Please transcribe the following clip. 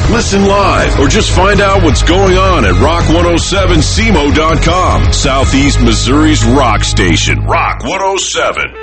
Listen live or just find out what's going on at rock107cmo.com. Southeast Missouri's rock station, Rock 107.